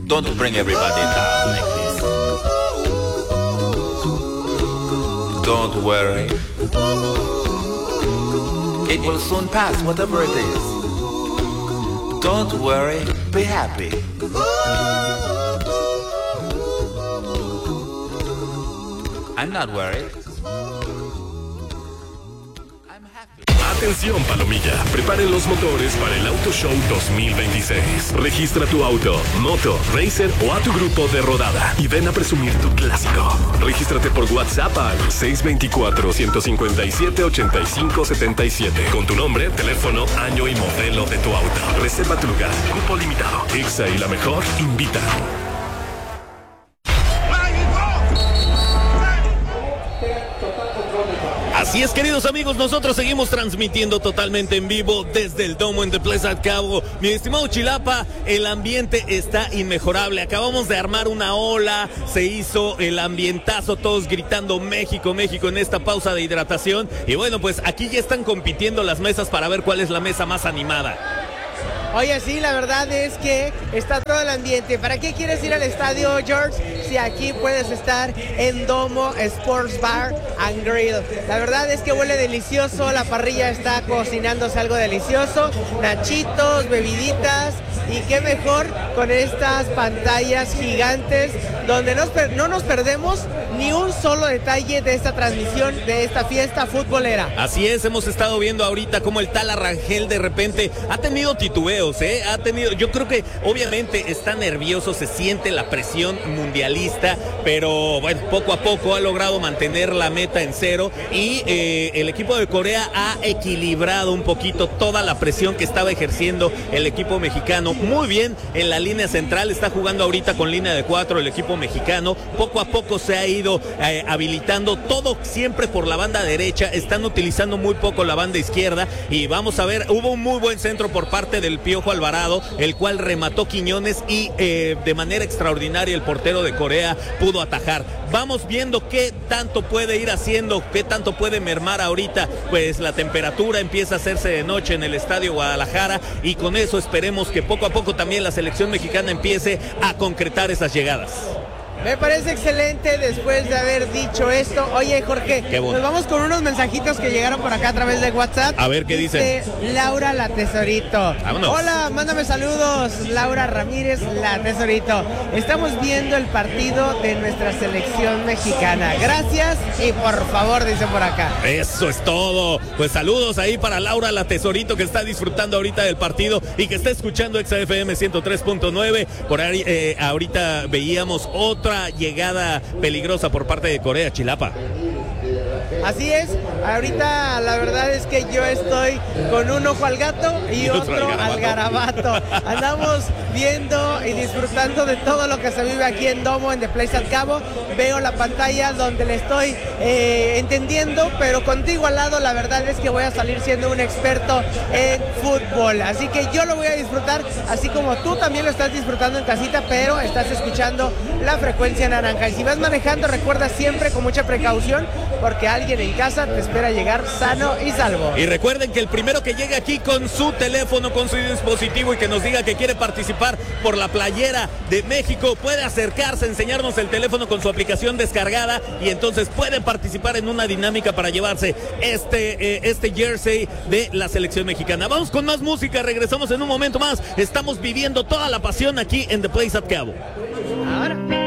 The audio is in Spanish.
Don't bring everybody down like this. Don't worry. It will soon pass, whatever it is. Don't worry, be happy. I'm not worried. I'm happy. Atención, Palomilla. Preparen los motores para el Auto Show 2026. Registra tu auto, moto, racer o a tu grupo de rodada y ven a presumir tu clásico. Regístrate por WhatsApp al 624-157-8577 con tu nombre, teléfono, año y modelo de tu auto. Reserva tu lugar. Cupo limitado. Exa y la mejor invitan. Así es, queridos amigos, nosotros seguimos transmitiendo totalmente en vivo desde el domo en The Place at Cabo. Mi estimado Chilapa, el ambiente está inmejorable. Acabamos de armar una ola, se hizo el ambientazo, todos gritando México, México en esta pausa de hidratación. Y bueno, pues aquí ya están compitiendo las mesas para ver cuál es la mesa más animada. Oye, sí, la verdad es que está todo el ambiente. ¿Para qué quieres ir al estadio, George? Si aquí puedes estar en Domo Sports Bar and Grill. La verdad es que huele delicioso, la parrilla está cocinándose algo delicioso, nachitos, bebiditas, y qué mejor con estas pantallas gigantes donde no nos perdemos ni un solo detalle de esta transmisión, de esta fiesta futbolera. Así es, hemos estado viendo ahorita cómo el Tala Rangel de repente ha tenido titubeos, yo creo que obviamente está nervioso, se siente la presión mundialista, pero bueno, poco a poco ha logrado mantener la meta en cero y el equipo de Corea ha equilibrado un poquito toda la presión que estaba ejerciendo el equipo mexicano. Muy bien en la línea central, está jugando ahorita con línea de 4 el equipo mexicano, poco a poco se ha ido habilitando todo siempre por la banda derecha, están utilizando muy poco la banda izquierda y vamos a ver, hubo un muy buen centro por parte del Piojo Alvarado, el cual remató Quiñones y de manera extraordinaria el portero de Corea pudo atajar. Vamos viendo qué tanto puede ir haciendo, qué tanto puede mermar ahorita, pues la temperatura empieza a hacerse de noche en el Estadio Guadalajara y con eso esperemos que poco a poco también la selección mexicana empiece a concretar esas llegadas. Me parece excelente después de haber dicho esto. Oye, Jorge, nos vamos con unos mensajitos que llegaron por acá a través de WhatsApp. A ver qué dicen. Laura la Tesorito. Vámonos. Hola, mándame saludos. Laura Ramírez la Tesorito. Estamos viendo el partido de nuestra selección mexicana. Gracias y por favor, dice por acá. Eso es todo. Pues saludos ahí para Laura la Tesorito que está disfrutando ahorita del partido y que está escuchando XFM 103.9. Por ahí ahorita veíamos otra llegada peligrosa por parte de Corea, Chilapa. Así es, ahorita la verdad es que yo estoy con un ojo al gato y otro al garabato. Andamos viendo y disfrutando de todo lo que se vive aquí en Domo, en The Place at Cabo. Veo la pantalla donde le estoy entendiendo, pero contigo al lado la verdad es que voy a salir siendo un experto en fútbol. Así que yo lo voy a disfrutar, así como tú también lo estás disfrutando en casita, pero estás escuchando la frecuencia naranja. Y si vas manejando, recuerda siempre con mucha precaución, porque alguien en casa te espera llegar sano y salvo. Y recuerden que el primero que llegue aquí con su teléfono, con su dispositivo y que nos diga que quiere participar por la playera de México, puede acercarse, enseñarnos el teléfono con su aplicación descargada y entonces puede participar en una dinámica para llevarse este jersey de la selección mexicana. Vamos con más música, regresamos en un momento más. Estamos viviendo toda la pasión aquí en The Place at Cabo. Ahora.